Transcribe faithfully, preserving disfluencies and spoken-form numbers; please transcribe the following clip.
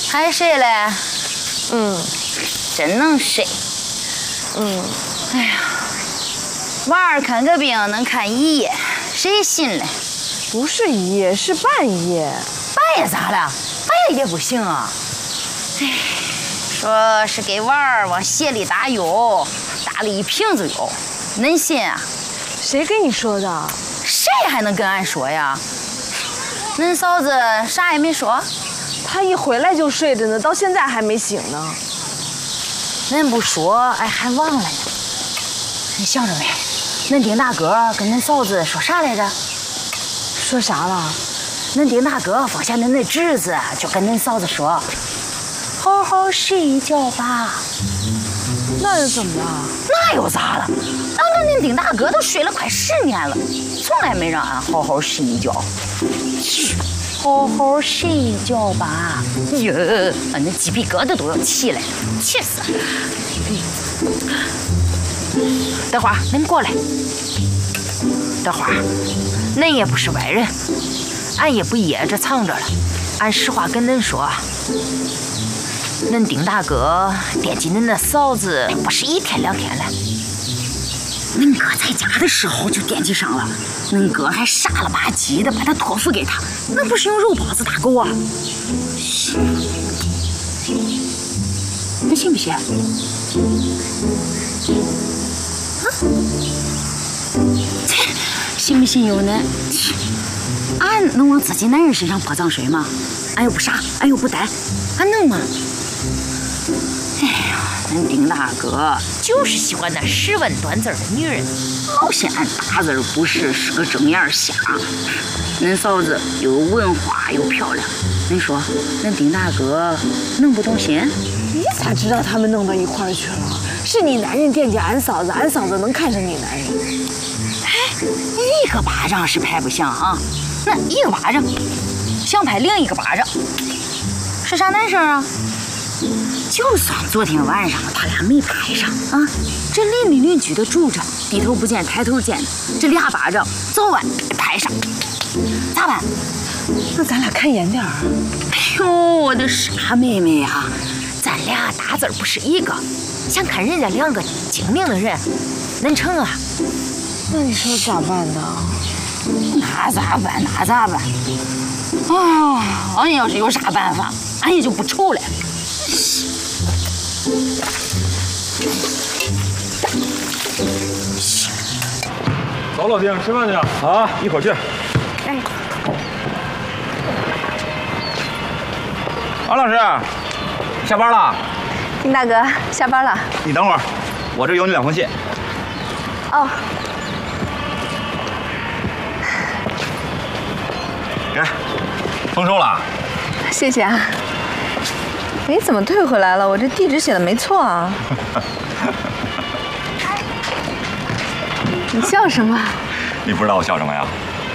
还睡嘞？ 嗯， 真能睡。 嗯， 哎呀，娃儿看个病能看一夜，谁信嘞？ 不是一夜，是半夜。 半夜咋了？半夜也不行啊。哎，说是给娃儿往鞋里打药，打了一瓶子药，恁信啊？ 谁跟你说的？ 谁还能跟俺说呀？恁嫂子啥也没说。 她一回来就睡着呢，到现在还没醒呢。 恁不说，哎，还忘了呢。你想着没？恁丁大哥跟恁嫂子说啥来着？ 说啥了？ 恁丁大哥放下恁那侄子，就跟恁嫂子说：“好好睡一觉吧。” 那又怎么了？ 那又咋了？俺跟恁丁大哥都睡了快十年了，从来没让俺好好睡一觉。好好睡一觉吧。哟，俺那鸡皮疙瘩都要起来了，气死了！德华，恁过来。德华，恁也不是外人，俺也不掖着藏着了。俺实话跟恁说，恁丁大哥惦记恁那嫂子不是一天两天了。恁哥在家的时候就惦记上了，恁哥还傻了吧唧的把他托付给他，那不是用肉包子打狗啊？你信不信？啊？信不信由恁。俺能往自己男人身上泼脏水吗？俺又不傻，俺又不呆，俺能吗？哎呀，恁丁大哥就是喜欢那十文端字的女人，老嫌俺大字不识，是个正眼瞎。恁嫂子又文化又漂亮，恁说恁丁大哥能不动心？ 你咋知道他们弄到一块儿去了？是你男人惦记俺嫂子，俺嫂子能看上你男人。 哎，一个巴掌是拍不响啊，那一个巴掌想拍另一个巴掌，是啥难事啊？就算昨天晚上他俩没拍上啊，这邻里邻居的住着，低头不见抬头见，这俩巴掌早晚得拍上，咋办？ 那咱俩看严点儿。 哎呦，我的傻妹妹呀、啊，咱俩大字不是一个，想看人家两个精明的人，能成啊？ 那你说咋办呢？ 那咋办？那咋办？啊，俺要是有啥办法，俺也就不愁了。 走，老丁，吃饭去啊！啊，一会儿去。 哎， 王老师，下班了？ 丁大哥，下班了。 你等会儿，我这有你两封信。 哦。 给，丰收了。 谢谢啊。哎，怎么退回来了？我这地址写的没错啊。你笑什么？ 你不知道我笑什么呀？